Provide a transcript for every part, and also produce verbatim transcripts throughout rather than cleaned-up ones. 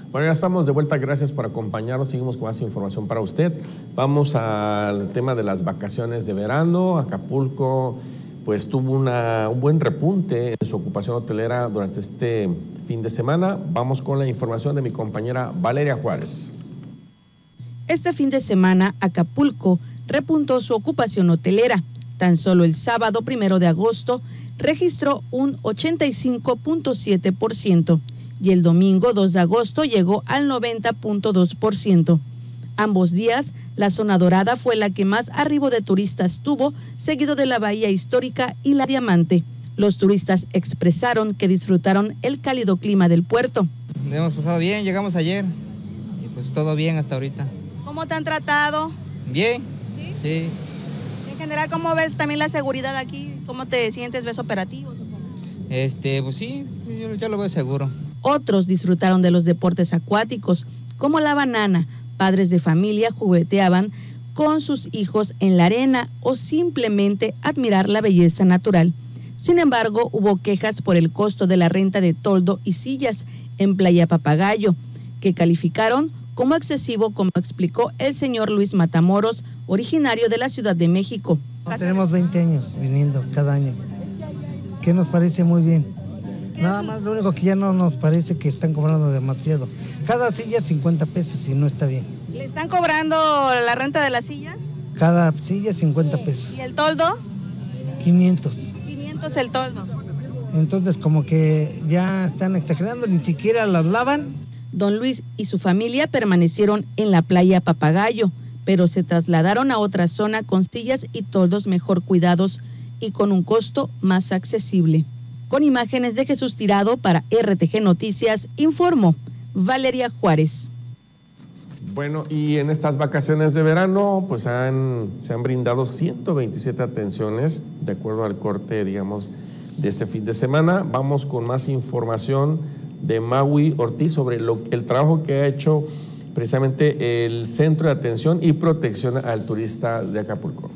Bueno, ya estamos de vuelta, gracias por acompañarnos, seguimos con más información para usted. Vamos al tema de las vacaciones de verano. Acapulco pues tuvo una, un buen repunte en su ocupación hotelera durante este fin de semana. Vamos con la información de mi compañera Valeria Juárez. Este fin de semana, Acapulco repuntó su ocupación hotelera. Tan solo el sábado primero de agosto registró un ochenta y cinco punto siete por ciento y el domingo dos de agosto llegó al noventa punto dos por ciento. Ambos días, la zona dorada fue la que más arribo de turistas tuvo, seguido de la Bahía Histórica y la Diamante. Los turistas expresaron que disfrutaron el cálido clima del puerto. Hemos pasado bien, llegamos ayer y pues todo bien hasta ahorita. ¿Cómo te han tratado? Bien, sí. sí. En general, ¿cómo ves también la seguridad aquí? ¿Cómo te sientes? ¿Ves operativos? Este, pues sí, yo ya lo veo seguro. Otros disfrutaron de los deportes acuáticos, como la banana. Padres de familia jugueteaban con sus hijos en la arena o simplemente admirar la belleza natural. Sin embargo, hubo quejas por el costo de la renta de toldo y sillas en Playa Papagayo, que calificaron como excesivo, como explicó el señor Luis Matamoros, originario de la Ciudad de México. Tenemos veinte años viniendo cada año, que nos parece muy bien. Nada más, lo único que ya no nos parece que están cobrando demasiado. Cada silla cincuenta pesos y no está bien. ¿Le están cobrando la renta de las sillas? Cada silla cincuenta pesos. ¿Y el toldo? quinientos. quinientos el toldo. Entonces como que ya están exagerando, ni siquiera las lavan. Don Luis y su familia permanecieron en la Playa Papagayo, pero se trasladaron a otra zona con sillas y toldos mejor cuidados y con un costo más accesible. Con imágenes de Jesús Tirado para R T G Noticias, informó Valeria Juárez. Bueno, y en estas vacaciones de verano, pues han, se han brindado ciento veintisiete atenciones, de acuerdo al corte, digamos, de este fin de semana. Vamos con más información de Maui Ortiz sobre lo, el trabajo que ha hecho precisamente el Centro de Atención y Protección al Turista de Acapulco.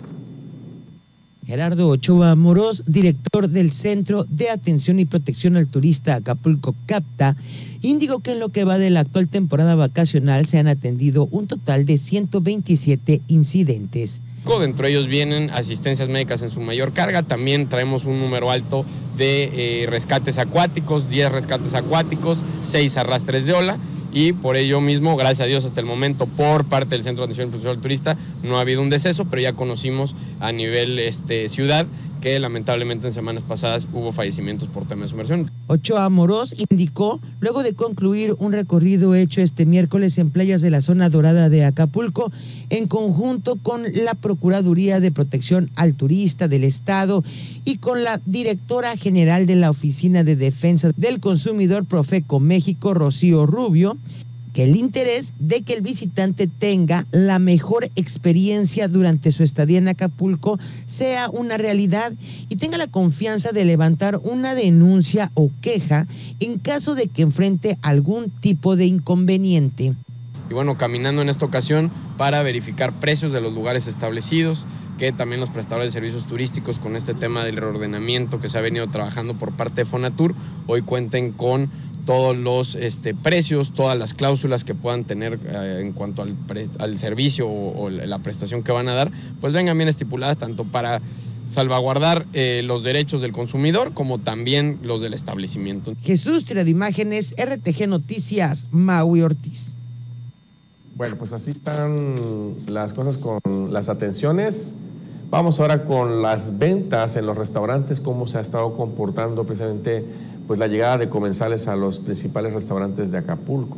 Gerardo Ochoa Amorós, director del Centro de Atención y Protección al Turista Acapulco CAPTA, indicó que en lo que va de la actual temporada vacacional se han atendido un total de ciento veintisiete incidentes. Dentro de ellos vienen asistencias médicas en su mayor carga, también traemos un número alto de eh, rescates acuáticos, diez rescates acuáticos, seis arrastres de ola. Y por ello mismo, gracias a Dios, hasta el momento, por parte del Centro de Atención y Protección al Turista, no ha habido un deceso, pero ya conocimos a nivel este, ciudad que lamentablemente en semanas pasadas hubo fallecimientos por tema de sumersión. Ochoa Amorós indicó, luego de concluir un recorrido hecho este miércoles en playas de la zona dorada de Acapulco, en conjunto con la Procuraduría de Protección al Turista del Estado y con la directora general de la Oficina de Defensa del Consumidor Profeco México, Rocío Rubio, que el interés de que el visitante tenga la mejor experiencia durante su estadía en Acapulco sea una realidad y tenga la confianza de levantar una denuncia o queja en caso de que enfrente algún tipo de inconveniente. Y bueno, caminando en esta ocasión para verificar precios de los lugares establecidos, que también los prestadores de servicios turísticos con este tema del reordenamiento que se ha venido trabajando por parte de Fonatur, hoy cuenten con todos los este, precios, todas las cláusulas que puedan tener eh, en cuanto al, pre, al servicio o, o la prestación que van a dar, pues vengan bien estipuladas tanto para salvaguardar eh, los derechos del consumidor como también los del establecimiento. Jesús Tirado Imágenes, R T G Noticias, Maui Ortiz. Bueno, pues así están las cosas con las atenciones. Vamos ahora con las ventas en los restaurantes, cómo se ha estado comportando precisamente pues la llegada de comensales a los principales restaurantes de Acapulco.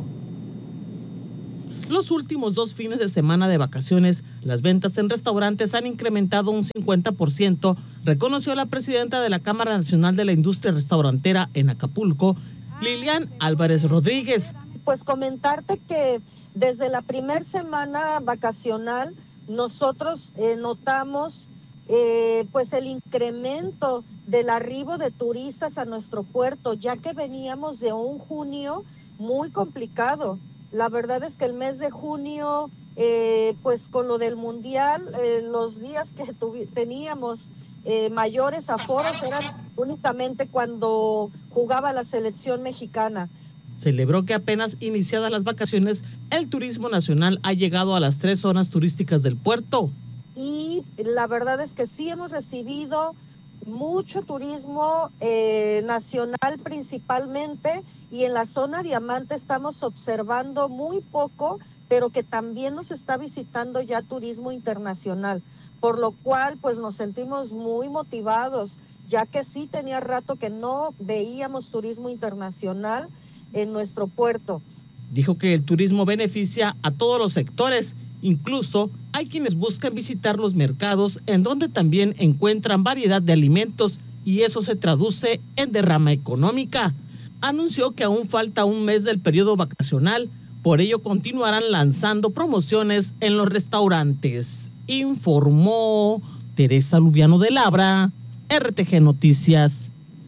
Los últimos dos fines de semana de vacaciones, las ventas en restaurantes han incrementado un cincuenta por ciento, reconoció la presidenta de la Cámara Nacional de la Industria Restaurantera en Acapulco, Lilian Álvarez Rodríguez. Pues comentarte que desde la primer semana vacacional nosotros eh, notamos eh, pues el incremento del arribo de turistas a nuestro puerto, ya que veníamos de un junio muy complicado. La verdad es que el mes de junio, eh, pues con lo del mundial, eh, los días que tuvi- teníamos eh, mayores aforos eran únicamente cuando jugaba la selección mexicana. celebró que apenas iniciadas las vacaciones, el turismo nacional ha llegado a las tres zonas turísticas del puerto. Y la verdad es que sí hemos recibido mucho turismo eh, nacional principalmente, y en la zona Diamante estamos observando muy poco, pero que también nos está visitando ya turismo internacional, por lo cual pues nos sentimos muy motivados, ya que sí tenía rato que no veíamos turismo internacional en nuestro puerto. Dijo que el turismo beneficia a todos los sectores, incluso hay quienes buscan visitar los mercados en donde también encuentran variedad de alimentos y eso se traduce en derrama económica. Anunció que aún falta un mes del periodo vacacional, por ello continuarán lanzando promociones en los restaurantes. Informó Teresa Lubiano de Labra, R T G Noticias.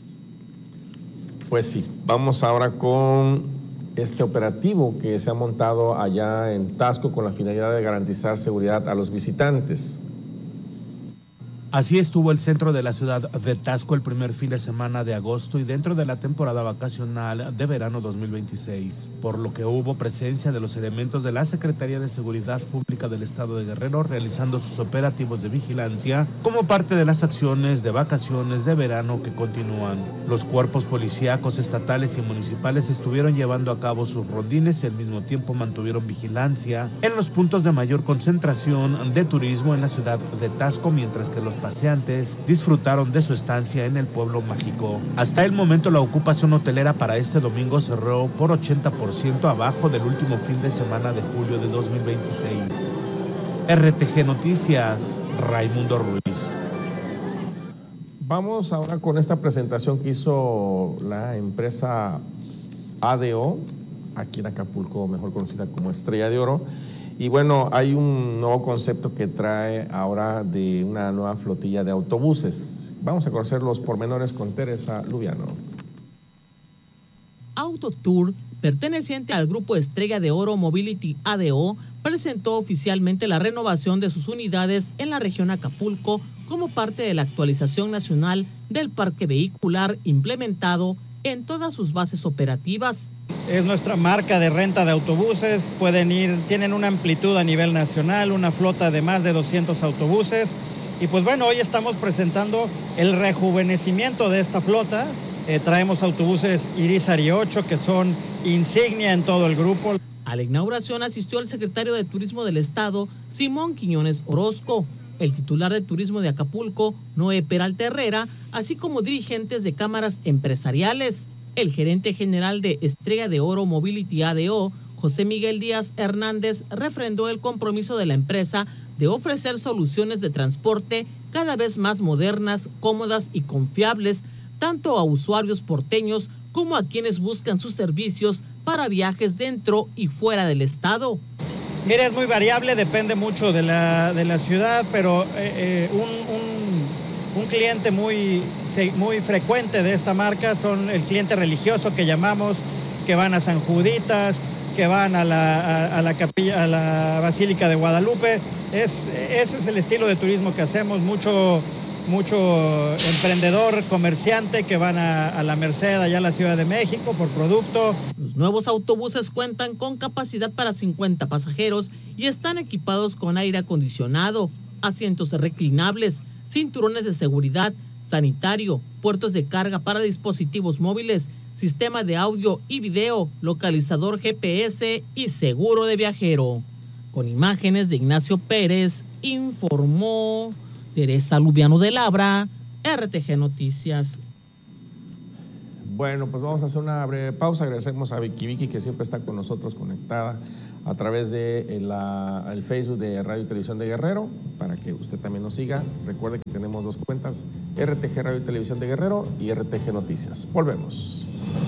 Pues sí, vamos ahora con este operativo que se ha montado allá en Taxco con la finalidad de garantizar seguridad a los visitantes. Así estuvo el centro de la ciudad de Taxco el primer fin de semana de agosto y dentro de la temporada vacacional de verano dos mil veintiséis, por lo que hubo presencia de los elementos de la Secretaría de Seguridad Pública del Estado de Guerrero realizando sus operativos de vigilancia como parte de las acciones de vacaciones de verano que continúan. Los cuerpos policíacos estatales y municipales estuvieron llevando a cabo sus rondines y al mismo tiempo mantuvieron vigilancia en los puntos de mayor concentración de turismo en la ciudad de Taxco, mientras que los paseantes disfrutaron de su estancia en el pueblo mágico. Hasta el momento la ocupación hotelera para este domingo cerró por ochenta por ciento abajo del último fin de semana de julio de dos mil veintiséis. R T G Noticias, Raimundo Ruiz. Vamos ahora con esta presentación que hizo la empresa A D O, aquí en Acapulco, mejor conocida como Estrella de Oro. Y bueno, hay un nuevo concepto que trae ahora de una nueva flotilla de autobuses. Vamos a conocer los pormenores con Teresa Lubiano. Autotour, perteneciente al grupo Estrella de Oro Mobility A D O, presentó oficialmente la renovación de sus unidades en la región Acapulco como parte de la actualización nacional del parque vehicular implementado en todas sus bases operativas. Es nuestra marca de renta de autobuses, pueden ir, tienen una amplitud a nivel nacional, una flota de más de doscientos autobuses. Y pues bueno, hoy estamos presentando el rejuvenecimiento de esta flota. Eh, traemos autobuses Irizarry ocho que son insignia en todo el grupo. A la inauguración asistió el secretario de Turismo del Estado, Simón Quiñones Orozco, el titular de Turismo de Acapulco, Noé Peralta Herrera, así como dirigentes de cámaras empresariales. El gerente general de Estrella de Oro Mobility A D O, José Miguel Díaz Hernández, refrendó el compromiso de la empresa de ofrecer soluciones de transporte cada vez más modernas, cómodas y confiables, tanto a usuarios porteños como a quienes buscan sus servicios para viajes dentro y fuera del estado. Mira, es muy variable, depende mucho de la, de la ciudad, pero eh, un, un, un cliente muy, muy frecuente de esta marca son el cliente religioso que llamamos, que van a San Juditas, que van a la, a, a la capilla, a la Basílica de Guadalupe. Es, ese es el estilo de turismo que hacemos, mucho, mucho emprendedor, comerciante que van a, a la Merced, allá a la Ciudad de México, por producto. Los nuevos autobuses cuentan con capacidad para cincuenta pasajeros y están equipados con aire acondicionado, asientos reclinables, cinturones de seguridad, sanitario, puertos de carga para dispositivos móviles, sistema de audio y video, localizador G P S y seguro de viajero. Con imágenes de Ignacio Pérez, informó Teresa Lubiano de Labra, R T G Noticias. Bueno, pues vamos a hacer una breve pausa. Agradecemos a Vicky Vicky, que siempre está con nosotros conectada a través de la, el Facebook de Radio y Televisión de Guerrero, para que usted también nos siga. Recuerde que tenemos dos cuentas, R T G Radio y Televisión de Guerrero y R T G Noticias. Volvemos.